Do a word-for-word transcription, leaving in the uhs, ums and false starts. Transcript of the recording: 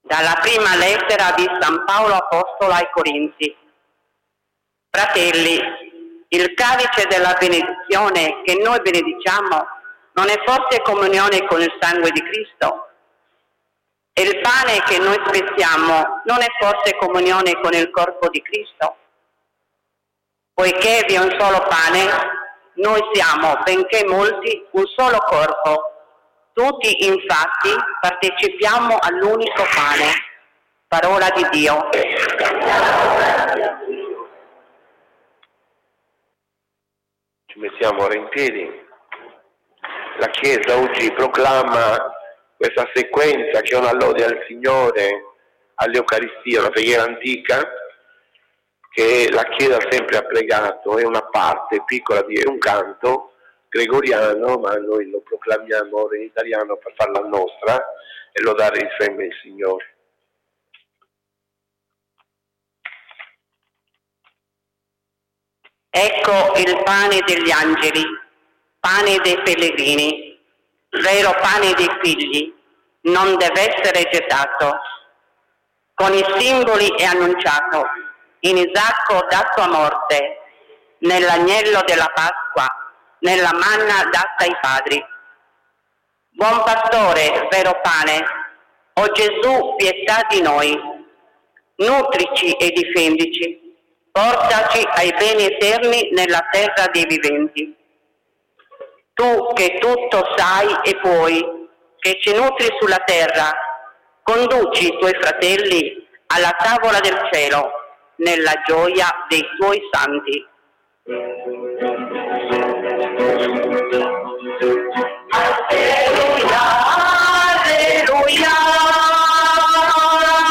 Dalla prima lettera di San Paolo Apostolo ai Corinzi. Fratelli, il calice della benedizione che noi benediciamo non è forse comunione con il sangue di Cristo? E il pane che noi spezziamo non è forse comunione con il corpo di Cristo? Poiché vi è un solo pane, noi siamo, benché molti, un solo corpo. Tutti infatti partecipiamo all'unico pane. Parola di Dio. Ci mettiamo ora in piedi. La Chiesa oggi proclama questa sequenza che è una lode al Signore, all'Eucaristia, una preghiera antica che la Chiesa sempre ha pregato, è una parte piccola di è un canto gregoriano, ma noi lo proclamiamo ora in italiano per farla nostra e lodare insieme il Signore. Ecco il pane degli angeli, pane dei pellegrini, vero pane dei figli, non deve essere gettato. Con i simboli è annunciato, in Isacco dato a morte, nell'agnello della Pasqua, nella manna data ai padri. Buon pastore, vero pane, o Gesù, pietà di noi, nutrici e difendici, portaci ai beni eterni nella terra dei viventi. Tu che tutto sai e puoi, che ci nutri sulla terra, conduci i tuoi fratelli alla tavola del cielo, nella gioia dei tuoi santi.